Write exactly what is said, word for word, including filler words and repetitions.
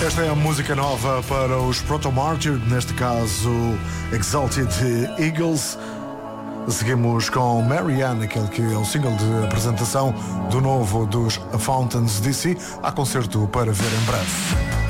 Esta é a música nova para os Proto Martyr, neste caso Exalted Eagles. Seguimos com Marianne, aquele que é o single de apresentação do novo dos Fountains D C. Há concerto para ver em breve.